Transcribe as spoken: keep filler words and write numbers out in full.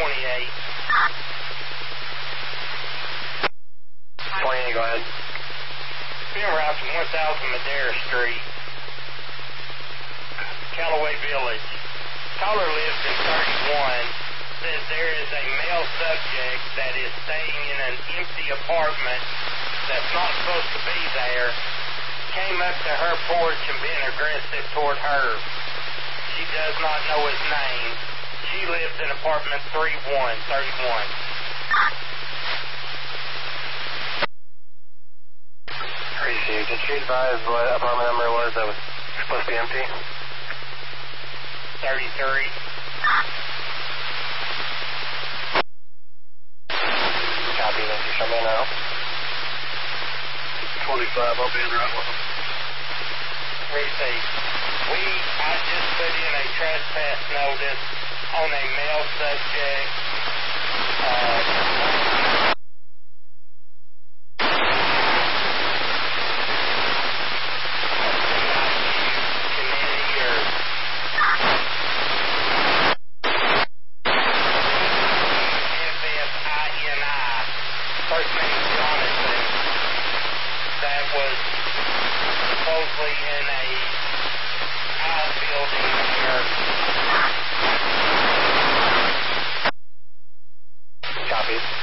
twenty-eight. twenty-eight, go ahead. Being route from one thousand Madera Street, Callaway Village. Caller lives in thirty-one. Says there is a male subject that is staying in an empty apartment that's not supposed to be there. Came up to her porch and been aggressive toward her. She does not know his name. She lives in apartment three one, thirty-one. Appreciate it. Did she advise what apartment number it was that was supposed to be empty? thirty-three. Copy, thank you. Show me now. twenty-five, I'll be in right with them. Receive. We, I just put in a trespass notice on a male subject. Uh, First name Jonathan, that was supposedly in a outbuilding here. Copy.